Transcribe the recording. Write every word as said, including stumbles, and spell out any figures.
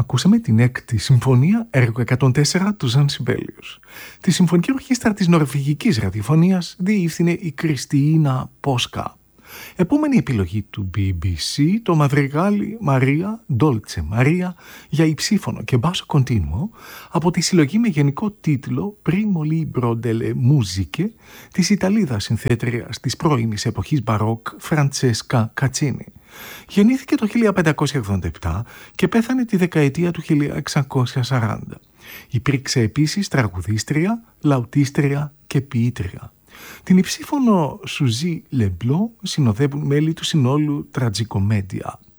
Ακούσαμε την έκτη συμφωνία, έργο εκατόν τέσσερα του Ζαν Σιμπέλιους. Τη συμφωνική ορχήστρα της Νορβηγικής ραδιοφωνίας διεύθυνε η Κριστίνα Πόσκα. Επόμενη επιλογή του μπι μπι σι, το μαδριγάλι Μαρία, Ντόλτσε Μαρία, για υψίφωνο και μπάσο κοντίνουο, από τη συλλογή με γενικό τίτλο Primo Libro delle Musiche της Ιταλίδας συνθέτριας της πρώιμης εποχής μπαρόκ Φραντσέσκα Κατσίνη. Γεννήθηκε το χίλια πεντακόσια ογδόντα επτά και πέθανε τη δεκαετία του χίλια εξακόσια σαράντα. Υπήρξε επίσης τραγουδίστρια, λαουτίστρια και ποιήτρια. Την υψίφωνο Σουζί Λεμπλό συνοδεύουν μέλη του συνόλου Τραγικομέντια.